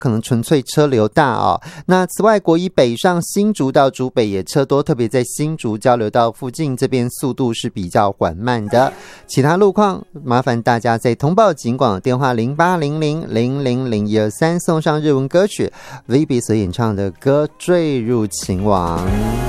可能纯粹车流大哦。那此外，国一北上新竹到竹北也车多，特别在新竹交流道附近这边速度是比较缓慢的。其他路况麻烦大家再通报警广电话0800000123，送上日文歌曲 Vivi 所演唱的歌《坠入情网》。